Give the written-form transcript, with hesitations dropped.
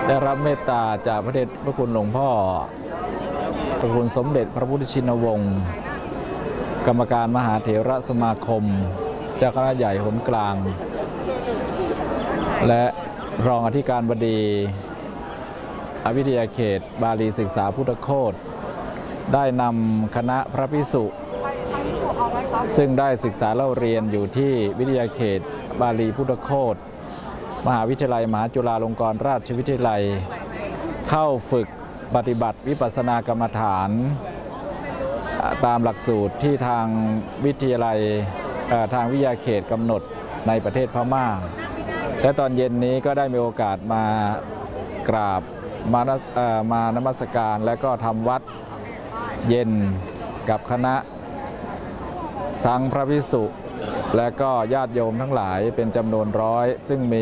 ได้รับเมตตาจากพระเดชพระคุณหลวงพ่อพระคุณสมเด็จพระพุทธชินวงศ์กรรมการมหาเถรสมาคมเจ้าคณะใหญ่หนกลางและรองอธิการบดีวิทยาเขตบาลีศึกษาพุทธโคตได้นำคณะพระภิกษุซึ่งได้ศึกษาเล่าเรียนอยู่ที่วิทยาเขตบาลีพุทธโคตมหาวิทยาลัยมหาจุฬาลงกรณราชวิทยาลัยเข้าฝึกปฏิบัติวิปัสสนากรรมฐานตามหลักสูตรที่ทางวิทยาลัยทางวิทยาเขตกำหนดในประเทศพม่าและตอนเย็นนี้ก็ได้มีโอกาสมากราบมานมัสการและก็ทำวัดเย็นกับคณะทั้งพระภิกษุและก็ญาติโยมทั้งหลายเป็นจำนวน100ซึ่งมี